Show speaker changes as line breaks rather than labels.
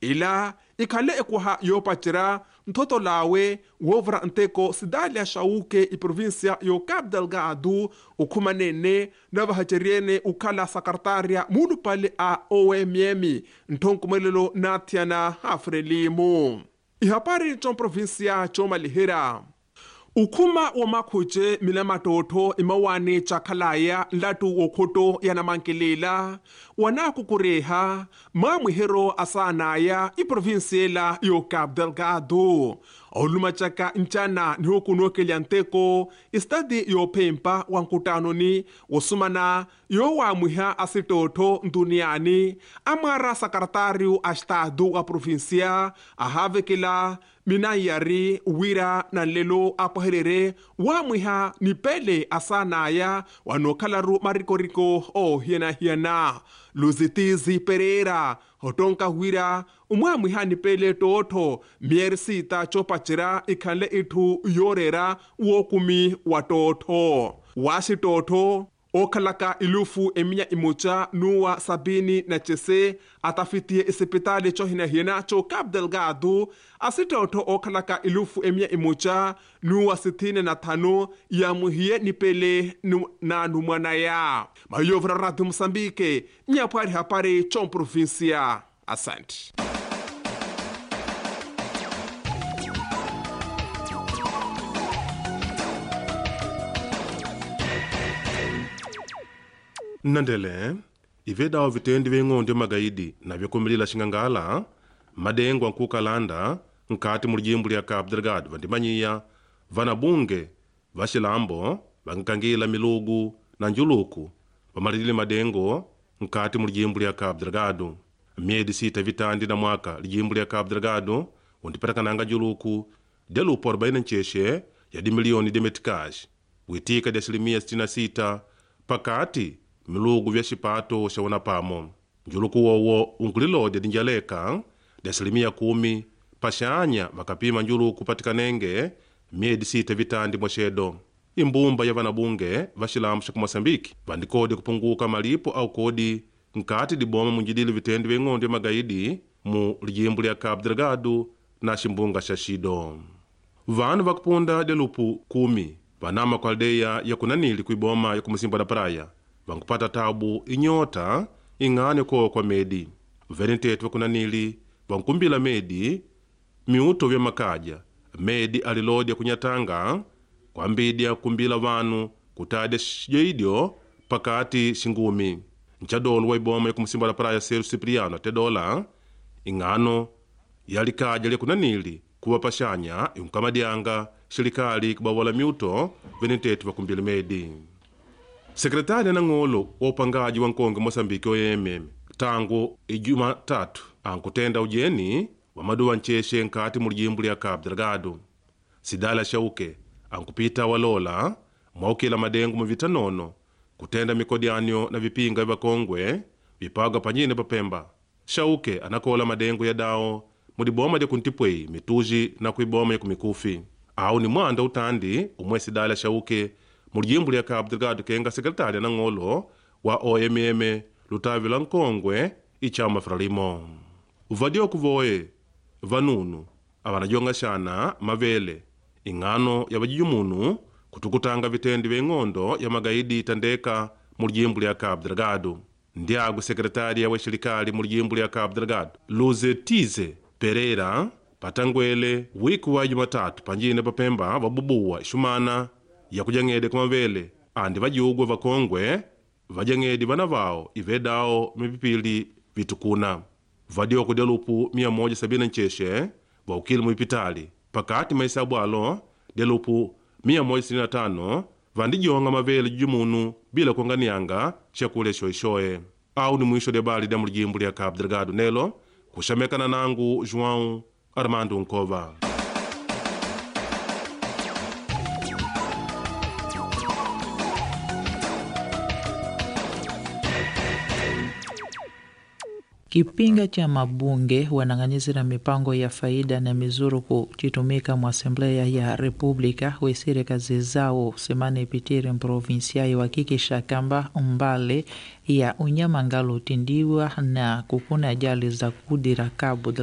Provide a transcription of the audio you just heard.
ila ikale ekuha yopachira mtoto lawe wovra nteko sidalia shauke iprovinsia yo Cabo Delgado ukumanene na vahacheriene ukala sakartaria munu pale a OMM ntonkumelelo natiana hafrelimo ihapari chon provinsia chomalihera ukuma wa makhuje milama toto imawani chakhalaya latu wokhoto yanamankelela wana kukureha mamwihero asanaya iprovinsiela yo Cabo Delgado olumachaka nchana nihokunokelya nteko istadi yo pempa wankutanoni wosumana yo wamwiha asitoto nduniani amara sakartariu astado wa provinsia ahavekela minayari wira na lelo apaherere wamwiha nipele asanaya wanokalaru marikoriko o hiena Luzitizi Pereira hotonka wira umwamwiha nipele toto miersita chopachira ikale itu yorera wokumi watoto wasi toto okalaka ilufu eminya imucha nuwa 79 atafitie isipitali chohina hiena cho Cabo Delgado asitoto okalaka ilufu eminya imucha nuwa 65 ya muhie nipele na numwanaya mayovra radio Mozambique nyapari hapari chon provincia. Asante.
Nandele, ivedao vitendi veng'ondi magaidi na vyakumilila shingangala, madengo nkukalanda, nkati mulijimbu lya Cabo Delgado vandimanyiya, vanabunge, vashilambo, vankangila milugu na njuluku, vamalilile madengo, nkati mulijimbu lya Cabo Delgado. Miedi sita vitandi na mwaka lijimbu lya Cabo Delgado, undiperakananga njuluku, delupo 49 ya di milioni de metikash, witika de asilimia 66, pakati, milugu vya shipato shawana pamo. Njuluku wowo unkulilode dinjaleka de asilimia 10 pashanya makapima njuluku patikanenge miedi sita vitandi mwashedo. Imbumba ya vanabunge vashilamsha ku Mozambiki vandikodi kupunguka malipo au kodi nkati diboma munjidili vitendi veng'ondi magaidi mu lijimbu lya Cabo Delgado na shimbunga shashido. Vanu vakupunda delupu 10 vanama kwa aldeia ya kunanili kuiboma ya kumusimba da praia vankupata tabu inyota ing'ane kwa medi. Venitetu vakunanili vankumbila medi miuto vya makaja medi alilodi ya kunyatanga kwa mbidi ya kumbila vanu kutade shijeidio pakati shingumi. Nchadolu wa iboma ya kumusimba da praia Seru Cipriano $10 ing'ano yalikaja lya kunanili kuwa pashanya yunkamadianga shirikali kubawala miuto venitetu vakumbila medi. Sekretari na ng'olo wa upangaji wa Nkonge Mozambiki OMM tangu Jumatatu ankutenda ujeni wa maduwa ncheshe nkati mulijimbu lya Cabo Delgado. Sidala Shauke ankupita walola mwaukila madengu muvita nono kutenda mikodianyo na vipinga vya Kongwe vipaga panyine papemba. Shauke anakola madengu ya dao mudiboma ya kuntipwei mituji na kuiboma ya kumikufi. Au ni mwanda utandi umwe Sidala Shauke mulijimbu lya Cabo Delgado kenga sekretari na ng'olo wa OMM Lutavila Nkongwe ichama Fralimo. Uvadio kuvoe vanunu avanajonga shana mavele ing'ano ya vajijumunu kutukutanga vitendi veng'ondo ya magaidi tandeka mulijimbu lya Cabo Delgado. Ndiagu sekretari ya weshirikali mulijimbu lya Cabo Delgado Luzitizi Pereira patangwele wiku wa Jumatatu panjine papemba vabubuwa ishumana ya kujangede kwa mavele andi vajiugwa vakongwe vajangedi vana vao ivedao mipipili vitukuna. Vadio kudelupu 179 vaukili muipitali pakati maisabu alo delupu 165 vandijonga mavele jumunu bila kuanganianga chakule shoishoe. Au ni mwisho de bali da mulijimbu lya Cabo Delgado nelo kushamekana nangu João Armando Nkova.
Kipinga cha mabunge wanang'anyizira mipango ya faida na mizuru kuchitumika mu Assemblea ya Republika wesire kazi zao semana ipitire mprovinsiai wakikisha kamba umbale ya unyamangalo tindiwa na kukuna ajali za kudira Cabo